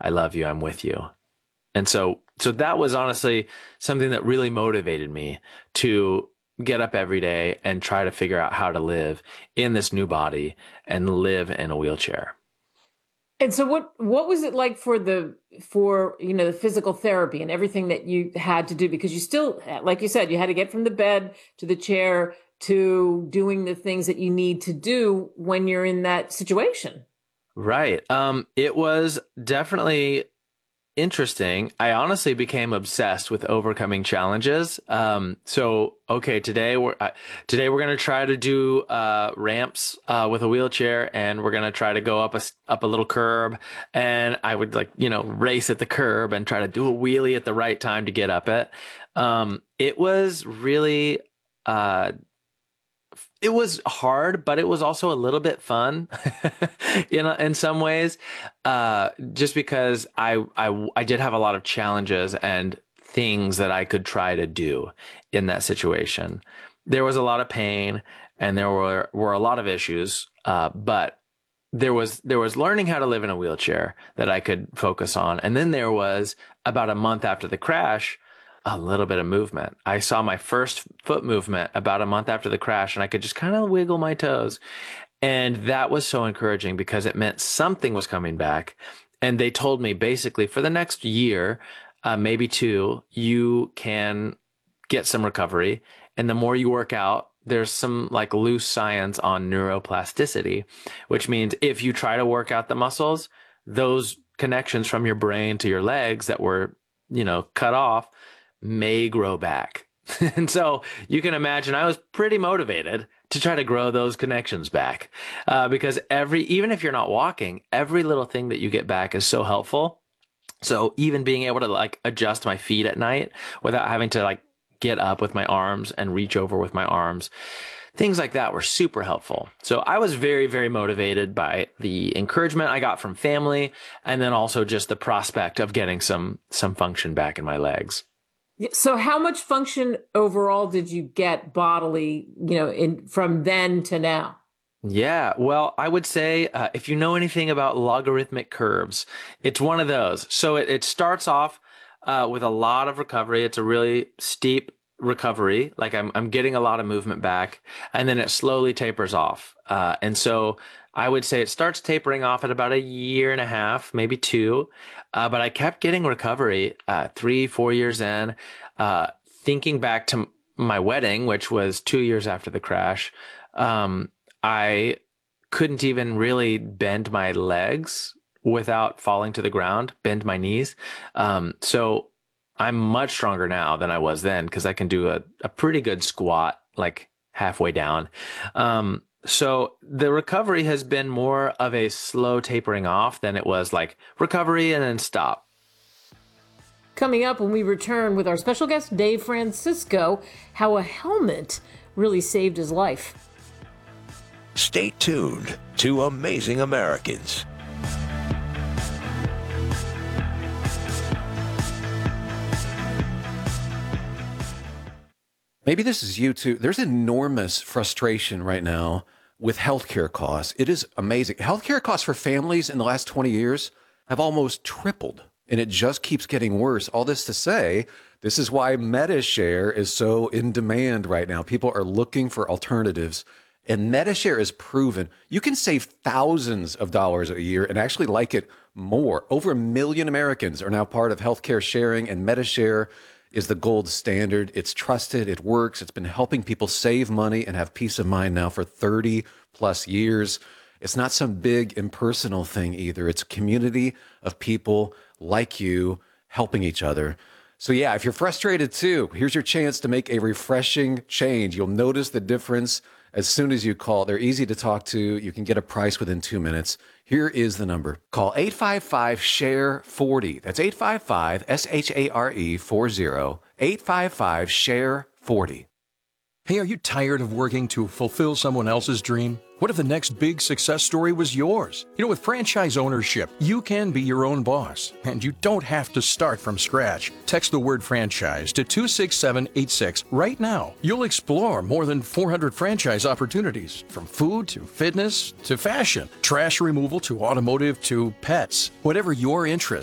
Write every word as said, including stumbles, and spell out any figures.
I love you. I'm with you. And so, so that was honestly something that really motivated me to get up every day and try to figure out how to live in this new body and live in a wheelchair. And so what what was it like for the for you know the physical therapy and everything that you had to do? Because you still, like you said, you had to get from the bed to the chair to doing the things that you need to do when you're in that situation. Right. Um, it was definitely interesting. I honestly became obsessed with overcoming challenges. Um, so okay, today we're uh, today we're gonna try to do uh, ramps uh, with a wheelchair, and we're gonna try to go up a s- up a little curb. And I would like you know race at the curb and try to do a wheelie at the right time to get up it. Um, it was really uh, it was hard, but it was also a little bit fun, you know, in some ways, uh, just because I, I, I did have a lot of challenges and things that I could try to do in that situation. There was a lot of pain and there were, were a lot of issues, uh, but there was there was learning how to live in a wheelchair that I could focus on. And then there was about a month after the crash, a little bit of movement. I saw my first foot movement about a month after the crash, and I could just kind of wiggle my toes. And that was so encouraging because it meant something was coming back. And they told me basically for the next year, uh, maybe two, you can get some recovery. And the more you work out, there's some like loose science on neuroplasticity, which means if you try to work out the muscles, those connections from your brain to your legs that were, you know, cut off may grow back. And so you can imagine I was pretty motivated to try to grow those connections back uh, because every, even if you're not walking, every little thing that you get back is so helpful. So even being able to like adjust my feet at night without having to like get up with my arms and reach over with my arms, things like that were super helpful. So I was very, very motivated by the encouragement I got from family, and then also just the prospect of getting some some function back in my legs. So how much function overall did you get bodily, you know, in from then to now? Yeah, well, I would say uh, if you know anything about logarithmic curves, it's one of those. So it, it starts off uh, with a lot of recovery. It's a really steep recovery. Like I'm, I'm getting a lot of movement back, and then it slowly tapers off. Uh, and so I would say it starts tapering off at about a year and a half, maybe two. Uh, but I kept getting recovery uh, three, four years in. Uh, thinking back to my wedding, which was two years after the crash. Um, I couldn't even really bend my legs without falling to the ground, bend my knees. Um, so I'm much stronger now than I was then because I can do a, a pretty good squat, like halfway down. Um, so the recovery has been more of a slow tapering off than it was like recovery and then stop. Coming up when we return with our special guest, Dave Francisco, how a helmet really saved his life. Stay tuned to Amazing Americans. Maybe this is you too. There's enormous frustration right now with healthcare costs. It is amazing. Healthcare costs for families in the last twenty years have almost tripled, and it just keeps getting worse. All this to say, this is why MediShare is so in demand right now. People are looking for alternatives, and MediShare is proven you can save thousands of dollars a year and actually like it more. Over a million Americans are now part of healthcare sharing, and MediShare is the gold standard. It's trusted. It works. It's been helping people save money and have peace of mind now for thirty plus years. It's not some big impersonal thing either. It's a community of people like you helping each other. So yeah, if you're frustrated too, here's your chance to make a refreshing change. You'll notice the difference as soon as you call. They're easy to talk to. You can get a price within two minutes. Here is the number. Call eight five five, S H A R E, forty. That's eight five five, S H A R E, forty. eight five five, S H A R E, forty. Hey, are you tired of working to fulfill someone else's dream? What if the next big success story was yours? You know, with franchise ownership, you can be your own boss, and you don't have to start from scratch. Text the word franchise to two six seven eight six right now. You'll explore more than four hundred franchise opportunities, from food to fitness to fashion, trash removal to automotive to pets. Whatever your interest,